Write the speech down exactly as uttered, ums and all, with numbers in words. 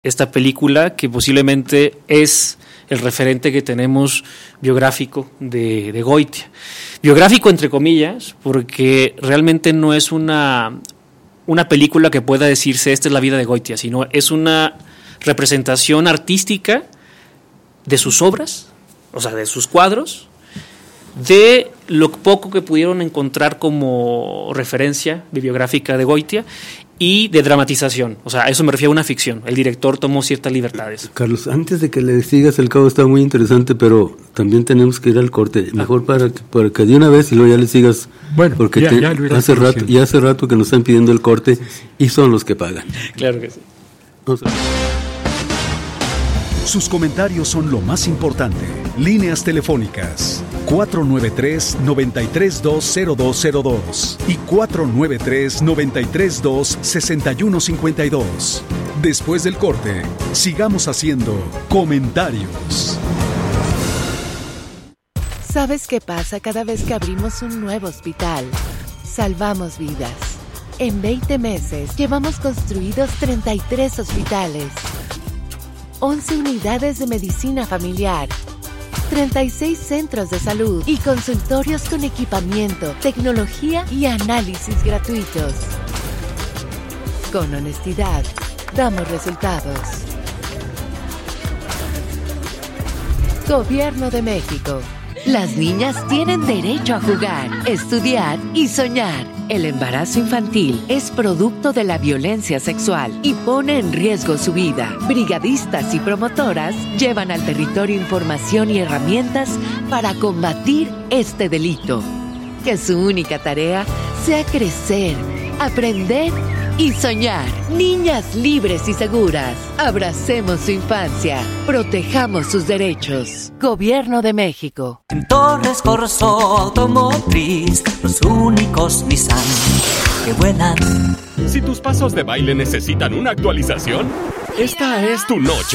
esta película que posiblemente es el referente que tenemos biográfico de, de Goitia. Biográfico entre comillas, porque realmente no es una, una película que pueda decirse esta es la vida de Goitia, sino es una representación artística de sus obras, o sea, de sus cuadros, de lo poco que pudieron encontrar como referencia bibliográfica de Goitia y de dramatización, o sea, a eso me refiero a una ficción. El director tomó ciertas libertades. Carlos, antes de que le sigas el cabo, está muy interesante, pero también tenemos que ir al corte. Mejor ah. para, que, para que de una vez y luego ya le sigas. Bueno, porque ya, te, ya lo hace rato, ya hace rato que nos están pidiendo el corte, sí, sí. Y son los que pagan. Claro que sí. Vamos a... Sus comentarios son lo más importante. Líneas telefónicas cuatro nueve tres, nueve tres dos, cero dos cero dos y cuatro nueve tres, nueve tres dos, seis uno cinco dos. Después del corte, sigamos haciendo comentarios. ¿Sabes qué pasa cada vez que abrimos un nuevo hospital? Salvamos vidas. En veinte meses llevamos construidos treinta y tres hospitales, once unidades de medicina familiar, treinta y seis centros de salud y consultorios con equipamiento, tecnología y análisis gratuitos. Con honestidad, damos resultados. Gobierno de México. Las niñas tienen derecho a jugar, estudiar y soñar. El embarazo infantil es producto de la violencia sexual y pone en riesgo su vida. Brigadistas y promotoras llevan al territorio información y herramientas para combatir este delito. Que su única tarea sea crecer, aprender y soñar. Niñas libres y seguras. Abracemos su infancia. Protejamos sus derechos. Gobierno de México. En Torres Corso Automotriz, los únicos Nissan que vuelan. Si tus pasos de baile necesitan una actualización, esta es tu noche.